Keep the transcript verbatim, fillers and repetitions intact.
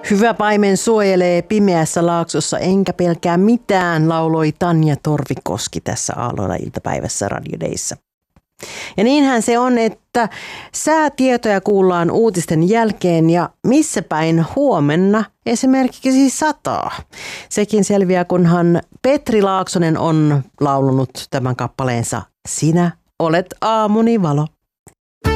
Hyvä paimen suojelee pimeässä laaksossa, enkä pelkää mitään, lauloi Tanja Torvikoski tässä aamulla iltapäivässä Radio Dayssä. Ja niinhän se on, että säätietoja kuullaan uutisten jälkeen ja missä päin huomenna esimerkiksi sataa. Sekin selviää, kunhan Petri Laaksonen on laulunut tämän kappaleensa Sinä olet aamuni valo.